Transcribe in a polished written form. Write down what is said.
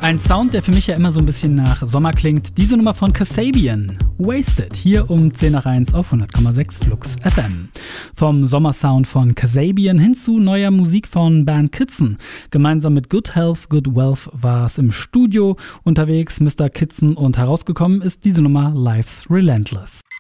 Ein Sound, der für mich ja immer so ein bisschen nach Sommer klingt. Diese Nummer von Kasabian, Wasted, hier um 10 nach 1 auf 100,6 Flux FM. Vom Sommersound von Kasabian hin zu neuer Musik von Bernd Kitzen. Gemeinsam mit Good Health, Good Wealth war es im Studio unterwegs, Mr. Kitzen, und herausgekommen ist diese Nummer Life's Relentless.